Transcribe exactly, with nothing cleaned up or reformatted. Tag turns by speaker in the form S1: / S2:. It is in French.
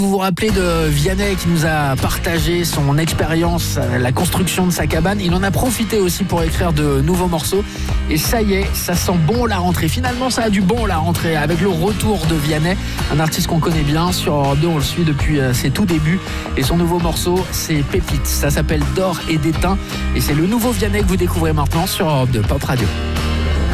S1: Vous vous rappelez de Vianney qui nous a partagé son expérience, la construction de sa cabane. Il en a profité aussi pour écrire de nouveaux morceaux. Et ça y est, ça sent bon la rentrée. Finalement, ça a du bon la rentrée avec le retour de Vianney, un artiste qu'on connaît bien sur Europe deux. On le suit depuis ses tout débuts. Et son nouveau morceau, c'est Pépite. Ça s'appelle D'or et d'étain. Et c'est le nouveau Vianney que vous découvrez maintenant sur Europe deux Pop Radio.